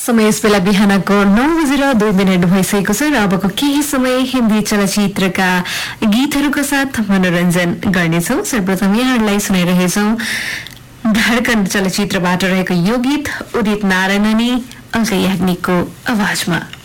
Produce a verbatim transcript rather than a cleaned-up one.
समय यस बेला बिहानको नौ बजेर दुई मिनट भइसकेको छ र अबको केही समय हिन्दी चलचित्रका गीतहरूका साथ मनोरञ्जन गर्नेछौँ। सर्वप्रथम यहाँहरूलाई सुनाइरहेछौँ धडकन चलचित्रबाट रहेको यो गीत उदित नारायण अनि अङ्क याग्निकको आवाजमा।